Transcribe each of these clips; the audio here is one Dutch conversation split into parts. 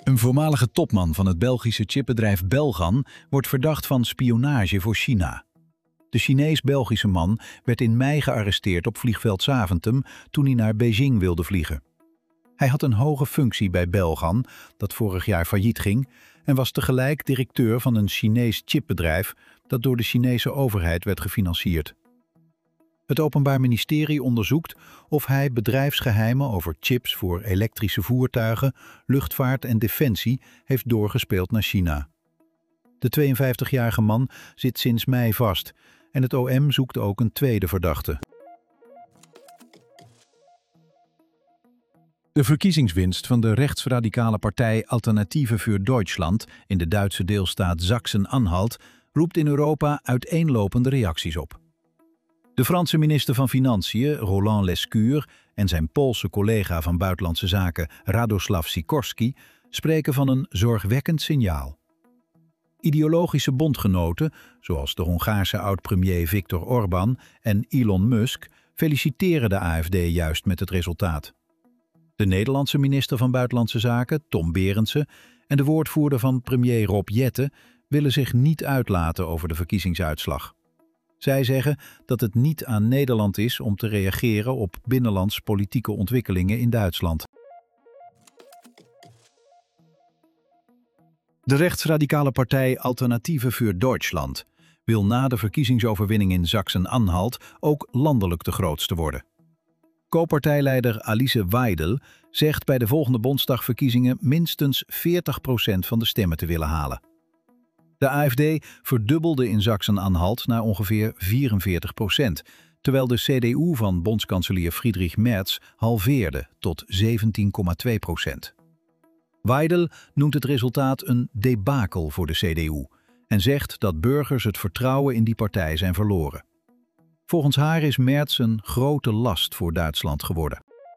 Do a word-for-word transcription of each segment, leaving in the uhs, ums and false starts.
Een voormalige topman van het Belgische chipbedrijf Belgan wordt verdacht van spionage voor China. De Chinees-Belgische man werd in mei gearresteerd op vliegveld Zaventem toen hij naar Beijing wilde vliegen. Hij had een hoge functie bij Belgan, dat vorig jaar failliet ging, en was tegelijk directeur van een Chinees chipbedrijf dat door de Chinese overheid werd gefinancierd. Het Openbaar Ministerie onderzoekt of hij bedrijfsgeheimen over chips voor elektrische voertuigen, luchtvaart en defensie heeft doorgespeeld naar China. De tweeënvijftigjarige man zit sinds mei vast en het O M zoekt ook een tweede verdachte. De verkiezingswinst van de rechtsradicale partij Alternative für Deutschland in de Duitse deelstaat Sachsen-Anhalt roept in Europa uiteenlopende reacties op. De Franse minister van Financiën, Roland Lescure, en zijn Poolse collega van Buitenlandse Zaken, Radoslav Sikorski, spreken van een zorgwekkend signaal. Ideologische bondgenoten, zoals de Hongaarse oud-premier Viktor Orbán en Elon Musk, feliciteren de A F D juist met het resultaat. De Nederlandse minister van Buitenlandse Zaken, Tom Berendsen, en de woordvoerder van premier Rob Jetten willen zich niet uitlaten over de verkiezingsuitslag. Zij zeggen dat het niet aan Nederland is om te reageren op binnenlands politieke ontwikkelingen in Duitsland. De rechtsradicale partij Alternative für Deutschland wil na de verkiezingsoverwinning in Sachsen-Anhalt ook landelijk de grootste worden. Co-partijleider Alice Weidel zegt bij de volgende Bondsdagverkiezingen minstens veertig procent van de stemmen te willen halen. De A F D verdubbelde in Sachsen-Anhalt naar ongeveer vierenveertig procent, terwijl de C D U van bondskanselier Friedrich Merz halveerde tot zeventien komma twee procent. Weidel noemt het resultaat een debakel voor de C D U en zegt dat burgers het vertrouwen in die partij zijn verloren. Volgens haar is Merz een grote last voor Duitsland geworden.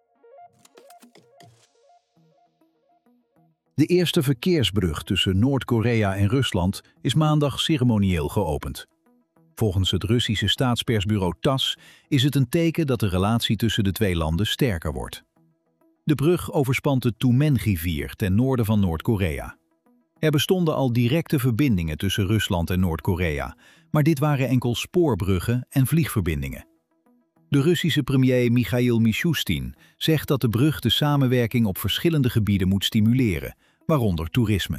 De eerste verkeersbrug tussen Noord-Korea en Rusland is maandag ceremonieel geopend. Volgens het Russische staatspersbureau TASS is het een teken dat de relatie tussen de twee landen sterker wordt. De brug overspant de Tumen-rivier ten noorden van Noord-Korea. Er bestonden al directe verbindingen tussen Rusland en Noord-Korea, maar dit waren enkel spoorbruggen en vliegverbindingen. De Russische premier Michail Mishustin zegt dat de brug de samenwerking op verschillende gebieden moet stimuleren, waaronder toerisme.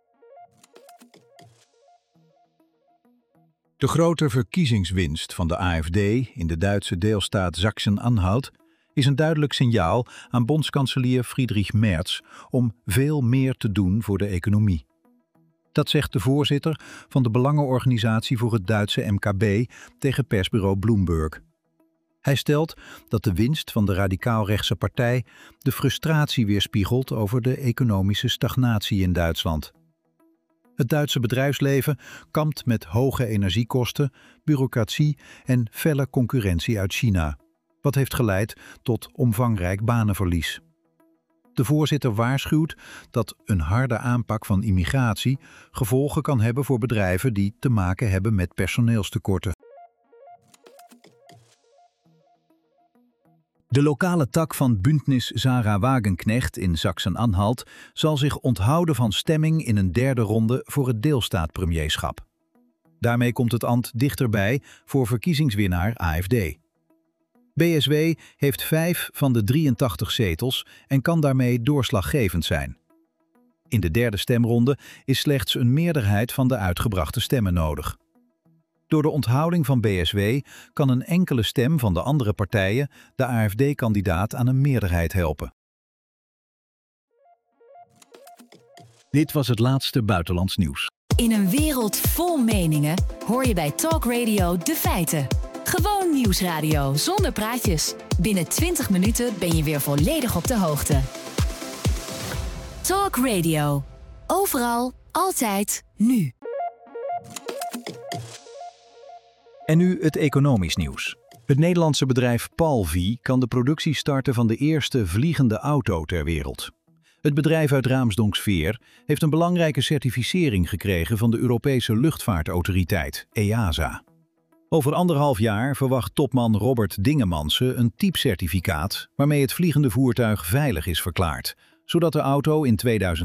De grote verkiezingswinst van de A F D in de Duitse deelstaat Sachsen-Anhalt is een duidelijk signaal aan bondskanselier Friedrich Merz om veel meer te doen voor de economie. Dat zegt de voorzitter van de Belangenorganisatie voor het Duitse M K B tegen persbureau Bloomberg. Hij stelt dat de winst van de radicaal-rechtse partij de frustratie weerspiegelt over de economische stagnatie in Duitsland. Het Duitse bedrijfsleven kampt met hoge energiekosten, bureaucratie en felle concurrentie uit China, wat heeft geleid tot omvangrijk banenverlies. De voorzitter waarschuwt dat een harde aanpak van immigratie gevolgen kan hebben voor bedrijven die te maken hebben met personeelstekorten. De lokale tak van Bündnis Sarah Wagenknecht in Sachsen-Anhalt zal zich onthouden van stemming in een derde ronde voor het deelstaatpremierschap. Daarmee komt het ambt dichterbij voor verkiezingswinnaar A F D. B S W heeft vijf van de drieëntachtig zetels en kan daarmee doorslaggevend zijn. In de derde stemronde is slechts een meerderheid van de uitgebrachte stemmen nodig. Door de onthouding van B S W kan een enkele stem van de andere partijen de A F D-kandidaat aan een meerderheid helpen. Dit was het laatste buitenlands nieuws. In een wereld vol meningen hoor je bij Talk Radio de feiten. Gewoon nieuwsradio zonder praatjes. Binnen twintig minuten ben je weer volledig op de hoogte. Talk Radio. Overal, altijd, nu. En nu het economisch nieuws. Het Nederlandse bedrijf Palvie kan de productie starten van de eerste vliegende auto ter wereld. Het bedrijf uit Raamsdonksveer heeft een belangrijke certificering gekregen van de Europese luchtvaartautoriteit, E A S A. Over anderhalf jaar verwacht topman Robert Dingemansen een typcertificaat waarmee het vliegende voertuig veilig is verklaard, zodat de auto in tweeduizend